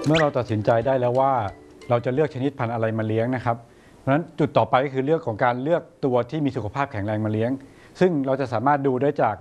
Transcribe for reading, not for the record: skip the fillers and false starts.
เมื่อเราตัดสินใจได้แล้วว่าเราจะเลือกชนิดพันธุ์อะไรมาเลี้ยงนะครับเพราะฉะนั้นจุดต่อไปก็คือเรื่องของการเลือกตัวที่มีสุขภาพแข็งแรงมาเลี้ยงซึ่งเราจะสามารถดูได้จาก